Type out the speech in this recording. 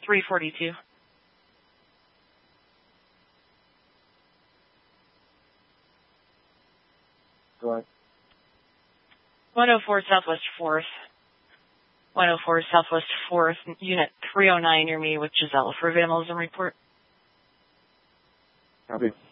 342. Go ahead. 104 Southwest 4th. 104 Southwest 4th, Unit 309 near me with Giselle for vandalism report. Copy.